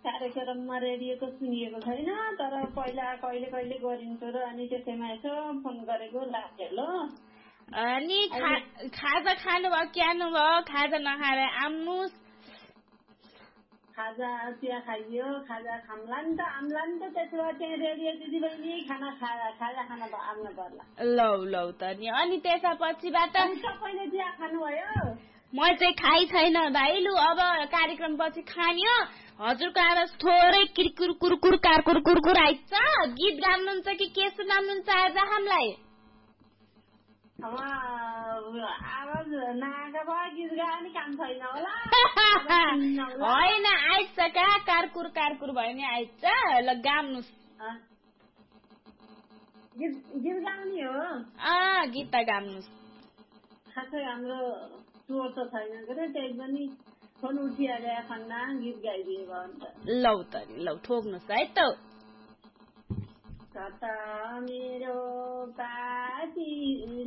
कार्यक्रममा रेडियोको सुनिएको छैन तर पहिला कहिले कहिले गरिन्थ्यो र अनि त्यसैमा यसो फोन गरेको लाग्यो ल अनि खाजा खानुभयो क्यानुभयो खाजा नखाएर आउनुहोस् खाजा चिया खाइयो खाजा खाम्ला नि त आम्ला नि त त्यसो भए त्यहाँ रेडियो दिदीबहिनी खाजा खान त आउनु पर्ला लौ त नि अनि त्यसपछिबाट तपाईँले चिया खानुभयो म चाहिँ खाइ छैन भाइ लु अब कार्यक्रम पछि खानियो हजुरको आवाज थोरै किरकुर कुरकुर कारकुर कुरकुर आइछ गीत गाउनुहुन्छ कि के सुनाउनुहुन्छ आज हामीलाई आवाज नआएको भए गीत गाउने काम छैन होला होइन आइछ का कारकुर कारकुर भयो नि आइछ ल गाउनुहोस् गीत गाउने हो गीत त गाउनुहोस् खासै हाम्रो स्वर त छैन के त्यही पनि फोन उठिहाले खन्ना गीत गाइदियो अन्त लौ त लौ ठोक्नुहोस् है त कता मेरो पाती